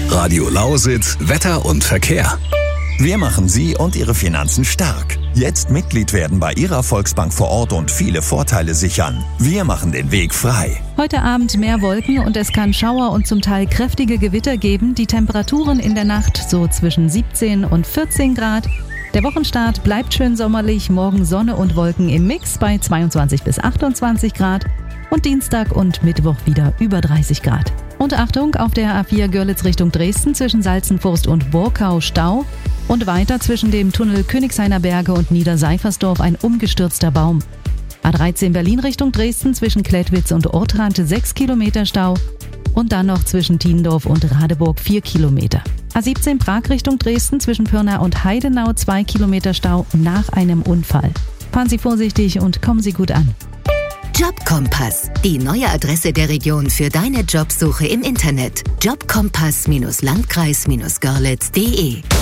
Radio Lausitz, Wetter und Verkehr. Wir machen Sie und Ihre Finanzen stark. Jetzt Mitglied werden bei Ihrer Volksbank vor Ort und viele Vorteile sichern. Wir machen den Weg frei. Heute Abend mehr Wolken und es kann Schauer und zum Teil kräftige Gewitter geben. Die Temperaturen in der Nacht so zwischen 17 und 14 Grad. Der Wochenstart bleibt schön sommerlich. Morgen Sonne und Wolken im Mix bei 22 bis 28 Grad. Und Dienstag und Mittwoch wieder über 30 Grad. Und Achtung, auf der A4 Görlitz Richtung Dresden zwischen Salzenfurst und Burkau Stau. Und weiter zwischen dem Tunnel Königshainer Berge und Niederseifersdorf ein umgestürzter Baum. A13 Berlin Richtung Dresden zwischen Klettwitz und Ortrand 6 Kilometer Stau. Und dann noch zwischen Tiendorf und Radeburg 4 Kilometer. A17 Prag Richtung Dresden zwischen Pirna und Heidenau 2 Kilometer Stau nach einem Unfall. Fahren Sie vorsichtig und kommen Sie gut an. Jobkompass, die neue Adresse der Region für deine Jobsuche im Internet. Jobkompass-Landkreis-Görlitz.de